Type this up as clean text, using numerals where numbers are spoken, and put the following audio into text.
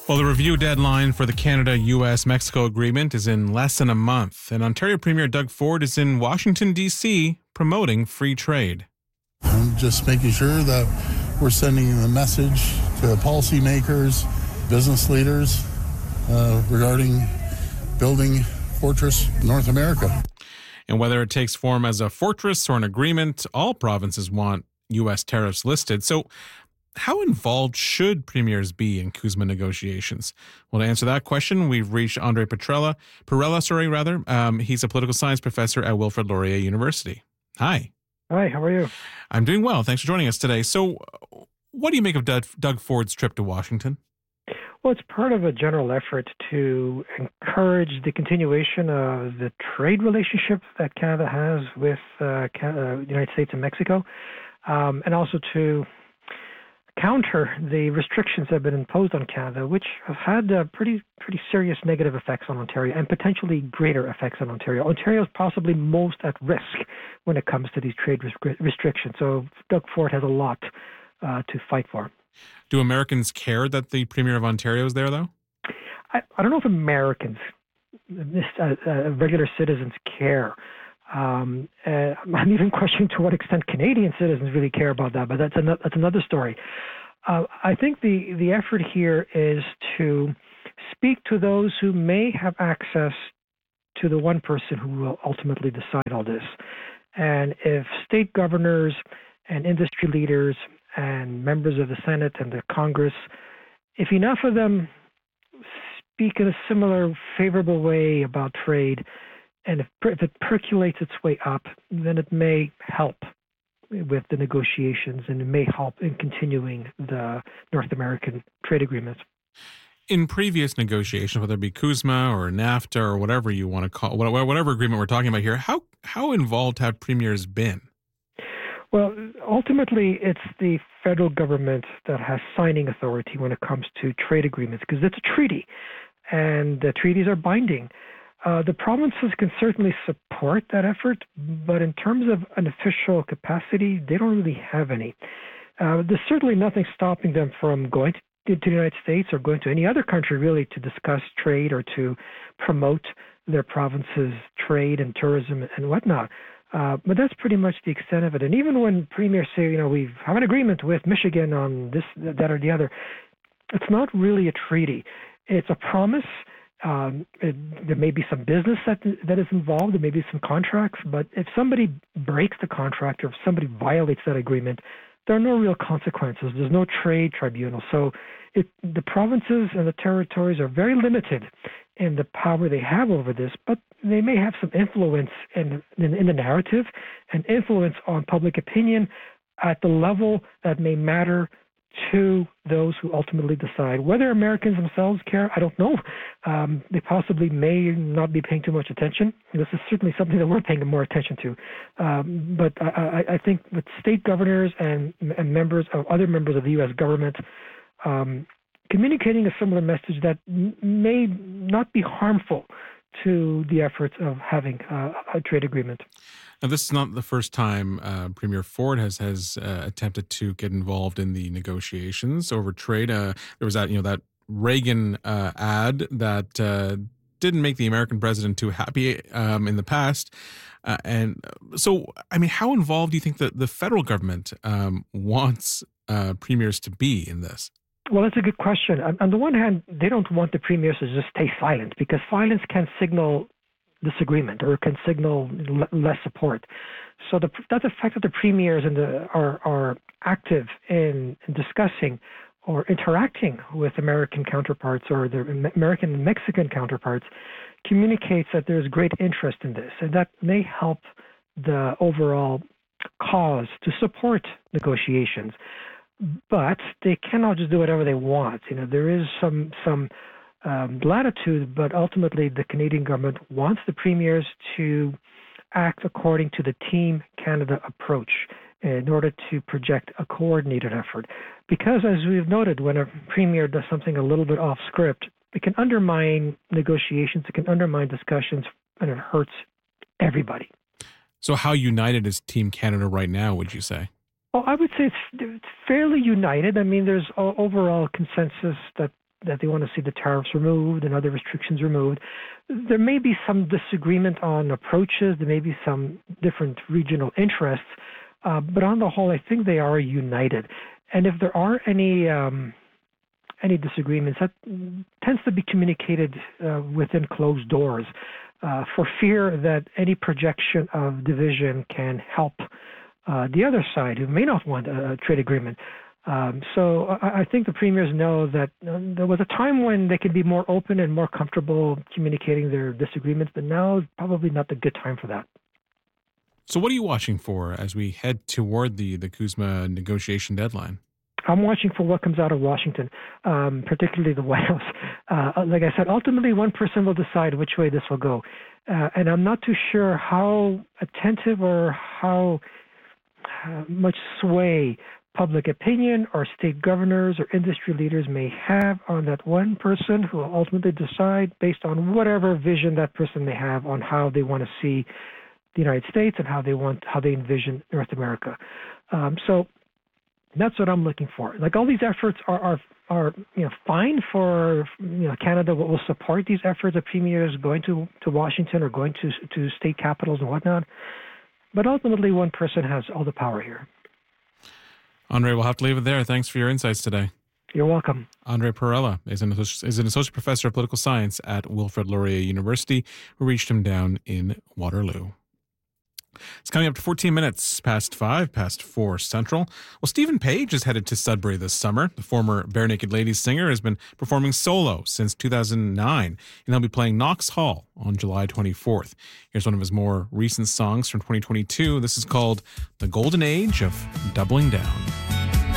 Well, the review deadline for the Canada-US-Mexico agreement is in less than a month, and Ontario Premier Doug Ford is in Washington, D.C., promoting free trade. I'm just making sure that we're sending the message to policymakers, business leaders regarding building Fortress North America. And whether it takes form as a fortress or an agreement, all provinces want U.S. tariffs listed. So how involved should premiers be in CUSMA negotiations? Well, to answer that question, we've reached Andre Perella. He's a political science professor at Wilfrid Laurier University. Hi. Hi, how are you? I'm doing well. Thanks for joining us today. So what do you make of Doug Ford's trip to Washington? Well, it's part of a general effort to encourage the continuation of the trade relationship that Canada has with the United States and Mexico, and also to counter the restrictions that have been imposed on Canada, which have had pretty serious negative effects on Ontario and potentially greater effects on Ontario. Ontario is possibly most at risk when it comes to these trade restrictions. So Doug Ford has a lot to fight for. Do Americans care that the Premier of Ontario is there, though? I don't know if Americans, regular citizens, care. I'm even questioning to what extent Canadian citizens really care about that, but that's another story. I think the effort here is to speak to those who may have access to the one person who will ultimately decide all this. And if state governors and industry leaders and members of the Senate and the Congress, if enough of them speak in a similar favorable way about trade, and if it percolates its way up, then it may help with the negotiations and it may help in continuing the North American trade agreements. In previous negotiations, whether it be CUSMA or NAFTA or whatever you want to call, whatever agreement we're talking about here, how involved have premiers been? Well, ultimately, it's the federal government that has signing authority when it comes to trade agreements because it's a treaty, and the treaties are binding. The provinces can certainly support that effort, but in terms of an official capacity, they don't really have any. There's certainly nothing stopping them from going to the United States or going to any other country really to discuss trade or to promote their province's trade and tourism and whatnot. But that's pretty much the extent of it. And even when premiers say, we have an agreement with Michigan on this, that, or the other, it's not really a treaty. It's a promise. There may be some business that is involved. There may be some contracts. But if somebody breaks the contract or if somebody violates that agreement, there are no real consequences. There's no trade tribunal. So the provinces and the territories are very limited in the power they have over this, but they may have some influence in the narrative and influence on public opinion at the level that may matter to those who ultimately decide. Whether Americans themselves care, I don't know. They possibly may not be paying too much attention. This is certainly something that we're paying more attention to. But I think with state governors and members of other members of the U.S. government, communicating a similar message that may not be harmful to the efforts of having a trade agreement. Now, this is not the first time Premier Ford has attempted to get involved in the negotiations over trade. There was that Reagan ad that didn't make the American president too happy in the past. And so, how involved do you think that the federal government wants premiers to be in this? Well, that's a good question. On the one hand, they don't want the premiers to just stay silent because silence can signal disagreement or can signal less support. So that's the fact that the premiers are active in discussing or interacting with American counterparts or their American and Mexican counterparts communicates that there's great interest in this, and that may help the overall cause to support negotiations. But they cannot just do whatever they want. There is some latitude, but ultimately the Canadian government wants the premiers to act according to the Team Canada approach in order to project a coordinated effort. Because as we've noted, when a premier does something a little bit off script, it can undermine negotiations, it can undermine discussions, and it hurts everybody. So how united is Team Canada right now, would you say? Oh, I would say it's fairly united. There's overall consensus that that they want to see the tariffs removed and other restrictions removed. There may be some disagreement on approaches. There may be some different regional interests. But on the whole, I think they are united. And if there are any disagreements, that tends to be communicated within closed doors for fear that any projection of division can help the other side who may not want a trade agreement. So I think the premiers know that there was a time when they could be more open and more comfortable communicating their disagreements, but now is probably not the good time for that. So what are you watching for as we head toward the CUSMA negotiation deadline? I'm watching for what comes out of Washington, particularly the White House. Like I said, ultimately one person will decide which way this will go. And I'm not too sure how attentive or how much sway public opinion or state governors or industry leaders may have on that one person who will ultimately decide based on whatever vision that person may have on how they want to see the United States and how they envision North America. So that's what I'm looking for. Like all these efforts are fine for Canada. Will support these efforts of premiers going to Washington or going to state capitals and whatnot. But ultimately, one person has all the power here. Andre, we'll have to leave it there. Thanks for your insights today. You're welcome. Andre Perella is an associate professor of political science at Wilfrid Laurier University. We reached him down in Waterloo. It's coming up to 14 minutes past 4 Central. Well, Stephen Page is headed to Sudbury this summer. The former Barenaked Ladies singer has been performing solo since 2009, and he'll be playing Knox Hall on July 24th. Here's one of his more recent songs from 2022. This is called The Golden Age of Doubling Down.